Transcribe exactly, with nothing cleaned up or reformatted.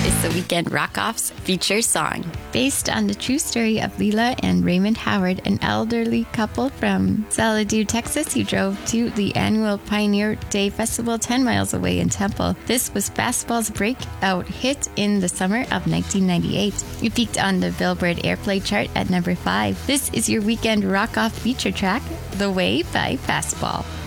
is the Weekend Rock-Off's feature song. Based on the true story of Leela and Raymond Howard, an elderly couple from Xanadu, Texas, who drove to the annual Pioneer Day Festival ten miles away in Temple. This was Fastball's breakout hit in the summer of nineteen ninety-eight. It peaked on the Billboard Airplay chart at number five. This is your Weekend Rock-Off feature track, The Way by Fastball.